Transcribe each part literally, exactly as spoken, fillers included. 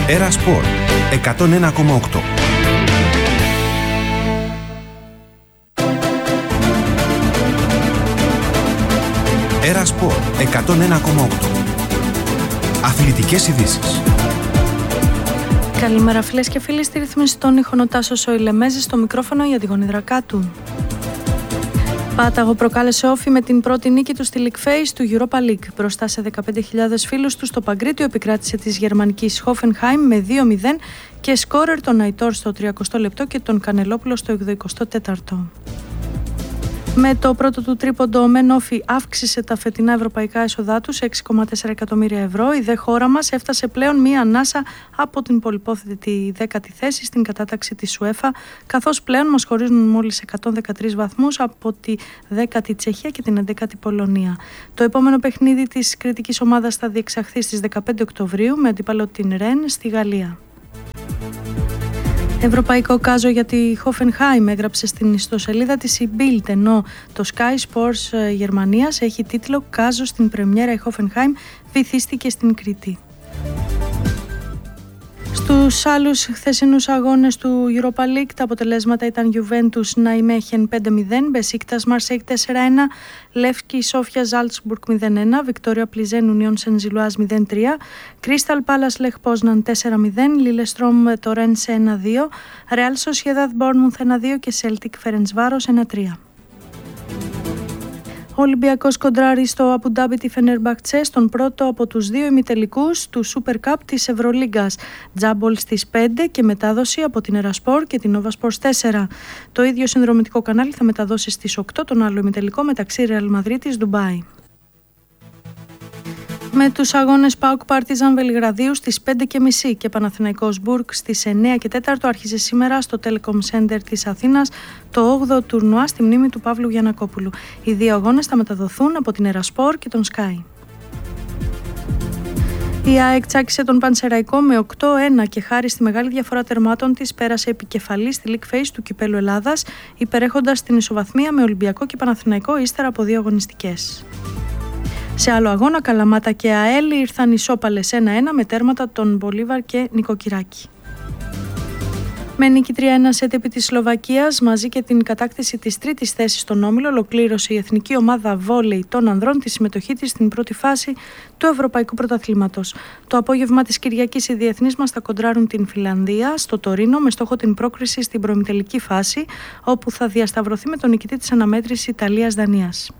Έρα Σπορ εκατόν ένα κόμμα οκτώ. Έρα Σπορ εκατόν ένα κόμμα οκτώ. Αθλητικές ειδήσεις. Καλημέρα φίλες και φίλοι, στη ρύθμιση των ήχων ο Τάσος ο Ηλεμέζης, στο μικρόφωνο η Αντιγόνη Δρακάτου. Πάταγο προκάλεσε όφη με την πρώτη νίκη του στη League Phase του Europa League. Μπροστά σε δεκαπέντε χιλιάδες φίλους του στο Παγκρίτιο επικράτησε της γερμανικής Hoffenheim με δύο μηδέν και σκόρερ τον Αϊτόρ στο τριακοστό λεπτό και τον Κανελόπουλο στο ογδοηκοστό τέταρτο. Με το πρώτο του τρίποντο, ο Μεν Όφη αύξησε τα φετινά ευρωπαϊκά έσοδά του σε έξι κόμμα τέσσερα εκατομμύρια ευρώ. Η δε χώρα μας έφτασε πλέον μία ανάσα από την πολυπόθετη δέκατη θέση στην κατάταξη της UEFA, καθώς πλέον μας χωρίζουν μόλις εκατόν δεκατρείς βαθμούς από τη δέκατη Τσεχία και την έντεκατη Πολωνία. Το επόμενο παιχνίδι της κριτικής ομάδας θα διεξαχθεί στις δεκαπέντε Οκτωβρίου με αντίπαλο την Ρεν στη Γαλλία. Ευρωπαϊκό κάζο για τη Hoffenheim έγραψε στην ιστοσελίδα της η Bild, ενώ το Sky Sports Γερμανίας έχει τίτλο «Κάζο στην πρεμιέρα, η Hoffenheim βυθίστηκε στην Κρήτη». Στους άλλους χθεσινούς αγώνες του Europa League τα αποτελέσματα ήταν Juventus Nijmegen πέντε μηδέν, Besiktas Marseille τέσσερα ένα, Levski Sofia Salzburg μηδέν ένα, Victoria Plizen Union Saint-Gilloise μηδέν τρία, Crystal Palace Lech Poznan τέσσερα μηδέν, Lillestrøm Torrens ένα δύο, Real Sociedad Bournemouth ένα δύο και Celtic Ferencváros ένα τρία. Ο Ολυμπιακός κοντράρει στο Αμπουντάμπι τη Φενερμπαχτσέ στον πρώτο από τους δύο ημιτελικούς του Super Cup της Ευρωλίγκας. Τζάμπολ στις πέντε και μετάδοση από την Ερασπορ και την Nova Sports τέσσερα. Το ίδιο συνδρομητικό κανάλι θα μεταδώσει στις οκτώ τον άλλο ημιτελικό μεταξύ Ρεάλ Μαδρίτης Ντουμπάι. Με τους αγώνες ΠΑΟΚ Πάρτιζαν Βελιγραδίου στις πέντε και μισή και Παναθηναϊκός Μπουργκ στις εννέα και τέταρτο άρχιζε σήμερα στο Telecom Center της Αθήνας το όγδοο τουρνουά στη μνήμη του Παύλου Γιαννακόπουλου. Οι δύο αγώνες θα μεταδοθούν από την Ερασπορ και τον Sky. Η ΑΕΚ τσάκισε τον Πανσεραϊκό με οκτώ ένα και χάρη στη μεγάλη διαφορά τερμάτων της πέρασε επικεφαλή στη League Phase του Κυπέλλου Ελλάδας, υπερέχοντας την ισοβαθμία με Ολυμπιακό και Παναθηναϊκό ύστερα από δύο αγωνιστικές. Σε άλλο αγώνα, Καλαμάτα και ΑΕΛ ήρθαν ισόπαλες ένα ένα με τέρματα των Μπολίβαρ και Νικοκυράκη. Με νίκη τρία ένα σετ επί της Σλοβακίας, μαζί και την κατάκτηση της τρίτης θέσης στον όμιλο, ολοκλήρωσε η εθνική ομάδα βόλεϊ των ανδρών τη συμμετοχή της στην πρώτη φάση του Ευρωπαϊκού Πρωταθλήματος. Το απόγευμα της Κυριακής οι διεθνείς μας θα κοντράρουν την Φιλανδία στο Τωρίνο με στόχο την πρόκριση στην προημιτελική φάση, όπου θα διασταυρωθεί με τον νικητή της αναμέτρησης Ιταλίας-Δανίας.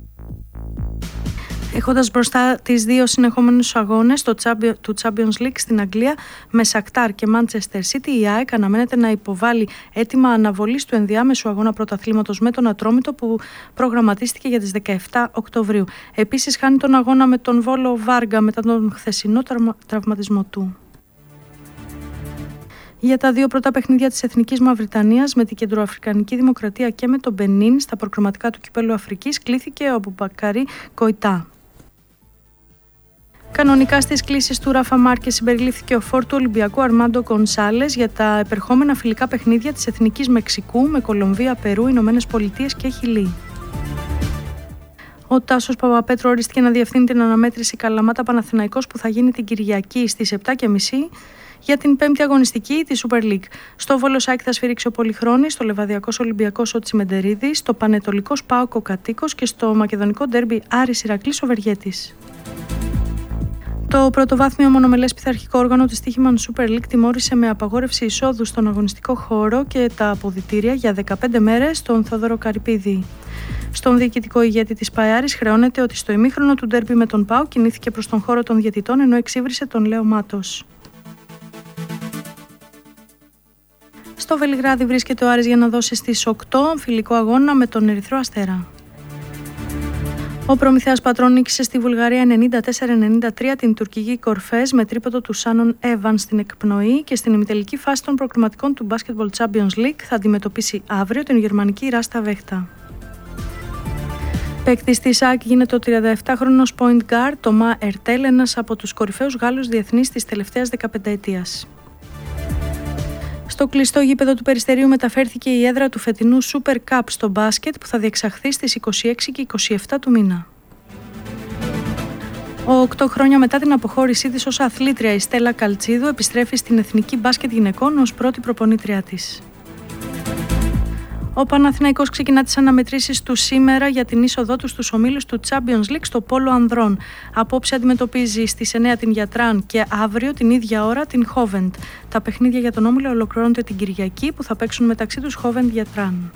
Έχοντας μπροστά τις δύο συνεχόμενους αγώνες το Champions, του Champions League στην Αγγλία με Σακτάρ και Manchester City, η ΑΕΚ αναμένεται να υποβάλει αίτημα αναβολής του ενδιάμεσου αγώνα πρωταθλήματος με τον Ατρόμητο που προγραμματίστηκε για τις δεκαεπτά Οκτωβρίου. Επίσης χάνει τον αγώνα με τον Βόλο Βάργα μετά τον χθεσινό τραυμα, τραυματισμό του. Για τα δύο πρώτα παιχνίδια της Εθνικής Μαυριτανίας με την Κεντροαφρικανική Δημοκρατία και με τον Μπενίν στα προκριματικά του Κυπέλλου Αφρικής κλήθηκε ο Μποubakary Koita. Κανονικά στις κλήσεις του Ράφα Μάρκες συμπεριλήφθηκε ο φορ του Ολυμπιακού Αρμάντο Γκονσάλες για τα επερχόμενα φιλικά παιχνίδια της Εθνικής Μεξικού με Κολομβία, Περού, Ηνωμένες Πολιτείες και Χιλή. Ο Τάσος Παπαπέτρου ορίστηκε να διευθύνει την αναμέτρηση Καλαμάτα Παναθηναϊκός που θα γίνει την Κυριακή στις επτά και μισή για την πέμπτη αγωνιστική της Super League. Στο Βόλο ΣΑΕΚ θα σφυρίξει ο Πολυχρόνης, στο Λεβαδιακός Ολυμπιακός ο Τσιμεντερίδης, στο Πανετολικός ΠΑΟΚ ο Κατοίκος και στο Μακεδονικό Ντέρμπι Άρης Ηρακλής ο Βεργέτης. Το πρωτοβάθμιο μονομελές πειθαρχικό όργανο της Τύχημαν Super League τιμώρησε με απαγόρευση εισόδου στον αγωνιστικό χώρο και τα αποδυτήρια για δεκαπέντε μέρες τον Θόδωρο Καρυπίδη. Στον διοικητικό ηγέτη της ΠΑΕΑΡης χρεώνεται ότι στο ημίχρονο του ντέρμπι με τον ΠΑΟ κινήθηκε προς τον χώρο των διαιτητών ενώ εξύβρισε τον Λέο Μάτος. Στο Βελιγράδι βρίσκεται ο Άρης για να δώσει στις οκτώ φιλικό αγώνα με τον Ερυθρό Αστέρα. Ο Προμηθέας Πατρών νίκησε στη Βουλγαρία ενενήντα τέσσερα ενενήντα τρία την τουρκική Κορφές με τρίποντο του Σάνον Εύαν στην εκπνοή και στην ημιτελική φάση των προκριματικών του Basketball Champions League θα αντιμετωπίσει αύριο την γερμανική Ράστα Βέχτα. Παίκτης της ΑΕΚ γίνεται ο τριανταεπτάχρονος point guard Τομά Ερτέλ, ένας από τους κορυφαίους Γάλλους διεθνείς της τελευταίας δεκαπενταετίας. Στο κλειστό γήπεδο του Περιστερίου μεταφέρθηκε η έδρα του φετινού Super Cup στο μπάσκετ που θα διεξαχθεί στις είκοσι έξι και είκοσι επτά του μήνα. Οκτώ χρόνια μετά την αποχώρησή της ως αθλήτρια, η Στέλλα Καλτσίδου επιστρέφει στην Εθνική Μπάσκετ Γυναικών ως πρώτη προπονήτριά της. Ο Παναθηναϊκός ξεκινά τις αναμετρήσεις του σήμερα για την είσοδό του στους ομίλους του Champions League στο Πόλο Ανδρών. Απόψε αντιμετωπίζει στις εννιά την Γιατράν και αύριο την ίδια ώρα την Χόβεντ. Τα παιχνίδια για τον όμιλο ολοκληρώνονται την Κυριακή, που θα παίξουν μεταξύ τους Χόβεντ Γιατράν.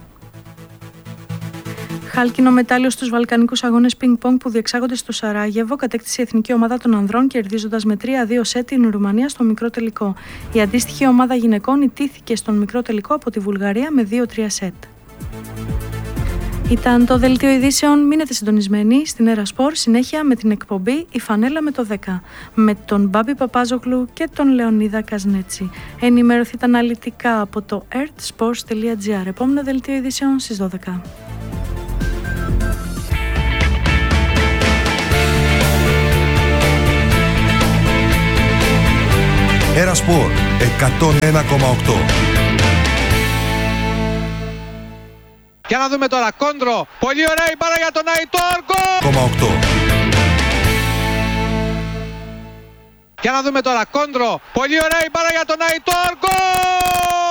Χάλκινο μετάλλιο στους Βαλκανικούς Αγώνες Πινκ-Πονγκ που διεξάγονται στο Σαράγεβο κατέκτησε η εθνική ομάδα των ανδρών, κερδίζοντας με τρία δύο σετ την Ρουμανία στο μικρό τελικό. Η αντίστοιχη ομάδα γυναικών ιτήθηκε στον μικρό τελικό από τη Βουλγαρία με δύο τρία σετ. Ήταν το δελτίο ειδήσεων. Μείνετε συντονισμένοι στην Ερασπορ, συνέχεια με την εκπομπή «Η Φανέλα με το δέκα» με τον Μπάμπη Παπάζογλου και τον Λεωνίδα Καζνέτσι. Ενημερωθείτε αναλυτικά από το earthsports τελεία gr. Επόμενο δελτίο ειδήσεων στις δώδεκα. Ερασπορ εκατόν ένα κόμμα οκτώ. Για να δούμε τώρα, Κόντρο, πολύ ωραία η μπάλα για τον Αϊτόρ, γκολ! Για να δούμε τώρα, Κόντρο, πολύ ωραία η μπάλα για τον Αϊτόρ, γκολ!